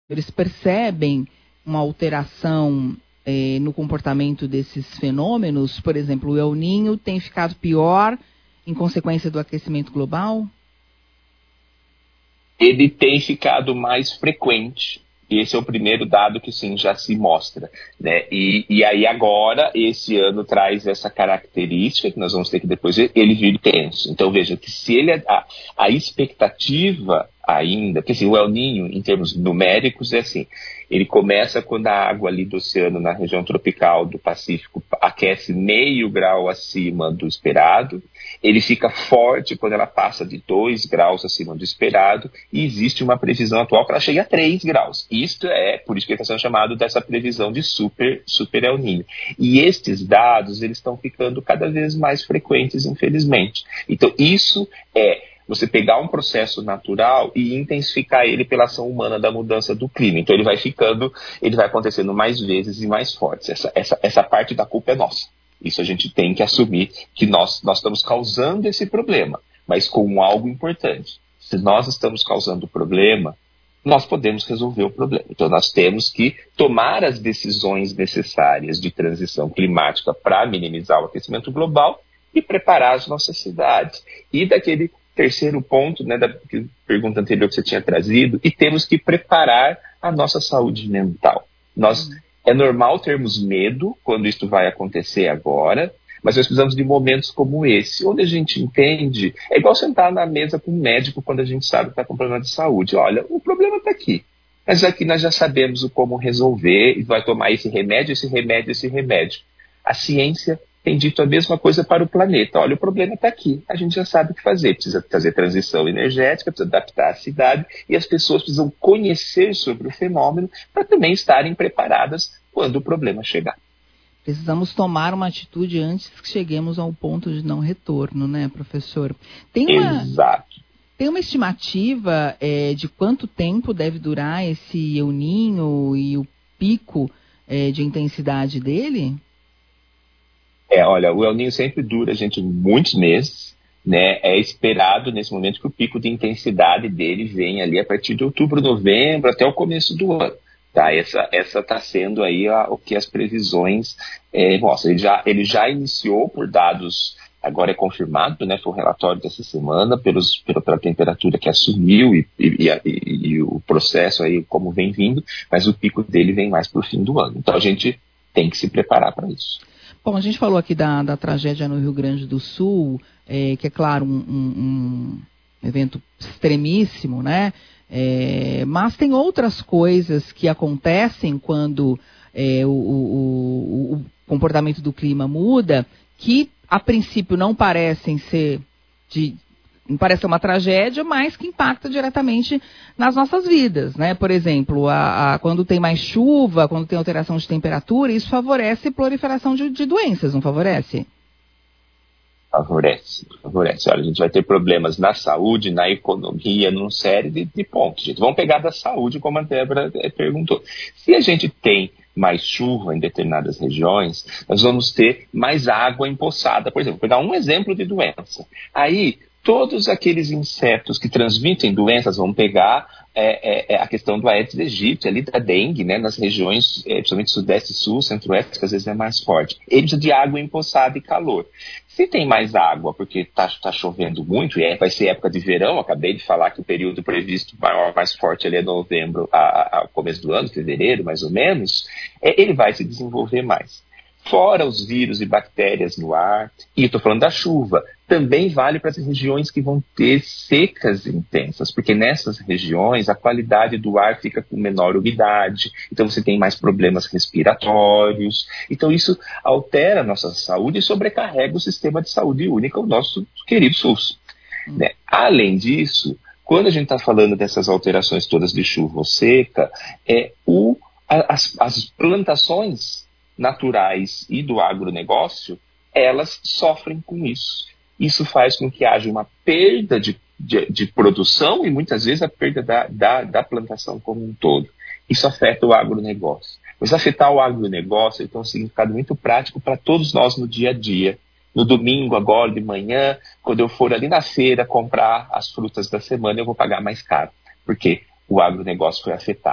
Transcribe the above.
Eles percebem uma alteração no comportamento desses fenômenos? Por exemplo, o El Niño tem ficado pior em consequência do aquecimento global? Ele tem ficado mais frequente. E esse é o primeiro dado que sim, já se mostra, né? E aí agora, esse ano traz essa característica, que nós vamos ter que depois ver, ele vir intenso. Então veja que se ele, a expectativa ainda, porque assim, o El Niño, em termos numéricos, é assim, ele começa quando a água ali do oceano, na região tropical do Pacífico, aquece 0,5 grau acima do esperado, ele fica forte quando ela passa de 2 graus acima do esperado, e existe uma previsão atual que ela chegue a 3 graus. Isto é, por isso que está sendo chamado dessa previsão de super El Niño. E estes dados, eles estão ficando cada vez mais frequentes, infelizmente. Então, isso é você pegar um processo natural e intensificar ele pela ação humana da mudança do clima. Então, ele vai acontecendo mais vezes e mais forte. Essa parte da culpa é nossa. Isso a gente tem que assumir, que nós estamos causando esse problema, mas com algo importante. Se nós estamos causando o problema, nós podemos resolver o problema. Então, nós temos que tomar as decisões necessárias de transição climática para minimizar o aquecimento global e preparar as nossas cidades. E daquele terceiro ponto, né, da pergunta anterior que você tinha trazido, e temos que preparar a nossa saúde mental. É normal termos medo quando isso vai acontecer agora, mas nós precisamos de momentos como esse, onde a gente entende, é igual sentar na mesa com um médico quando a gente sabe que está com problema de saúde. Olha, o problema está aqui, mas aqui nós já sabemos o como resolver, e vai tomar esse remédio, esse remédio, esse remédio. A ciência tem dito a mesma coisa para o planeta. Olha, o problema está aqui, a gente já sabe o que fazer. Precisa fazer transição energética, precisa adaptar a cidade, e as pessoas precisam conhecer sobre o fenômeno para também estarem preparadas quando o problema chegar. Precisamos tomar uma atitude antes que cheguemos ao ponto de não retorno, né, professor? Exato. Tem uma estimativa de quanto tempo deve durar esse El Niño e o pico de intensidade dele? Olha, o El Niño sempre dura, muitos meses, né? É esperado nesse momento que o pico de intensidade dele venha ali a partir de outubro, novembro, até o começo do ano. Tá? Essa está sendo aí o que as previsões mostram. Ele já iniciou por dados, agora é confirmado, né? Foi o relatório dessa semana, pela temperatura que assumiu e o processo aí como vem vindo, mas o pico dele vem mais para o fim do ano. Então a gente tem que se preparar para isso. Bom, a gente falou aqui da tragédia no Rio Grande do Sul, que é claro um evento extremíssimo, né? Mas tem outras coisas que acontecem quando o comportamento do clima muda, que a princípio não parecem ser uma tragédia, mas que impacta diretamente nas nossas vidas, né? Por exemplo, quando tem mais chuva, quando tem alteração de temperatura, isso favorece a proliferação de doenças, não favorece? Favorece. Olha, a gente vai ter problemas na saúde, na economia, numa série de pontos. Gente, vamos pegar da saúde, como a Débora perguntou. Se a gente tem mais chuva em determinadas regiões, nós vamos ter mais água empoçada. Por exemplo, vou pegar um exemplo de doença. Aí, todos aqueles insetos que transmitem doenças, vão pegar a questão do Aedes aegypti, ali da dengue, né, nas regiões, principalmente sudeste, sul, centro-oeste, que às vezes é mais forte. Ele precisa de água empoçada e calor. Se tem mais água, porque está chovendo muito, e vai ser época de verão, acabei de falar que o período previsto mais forte ali é novembro, ao começo do ano, fevereiro, mais ou menos, ele vai se desenvolver mais. Fora os vírus e bactérias no ar, e estou falando da chuva, também vale para as regiões que vão ter secas intensas, porque nessas regiões a qualidade do ar fica com menor umidade, então você tem mais problemas respiratórios, então isso altera a nossa saúde e sobrecarrega o sistema de saúde única, o nosso querido SUS. Né? Além disso, quando a gente está falando dessas alterações todas de chuva ou seca, as plantações naturais e do agronegócio, elas sofrem com isso. Isso faz com que haja uma perda de produção e muitas vezes a perda da plantação como um todo. Isso afeta o agronegócio. Mas afetar o agronegócio tem um significado muito prático para todos nós no dia a dia. No domingo, agora de manhã, quando eu for ali na feira comprar as frutas da semana, eu vou pagar mais caro, porque o agronegócio foi afetado.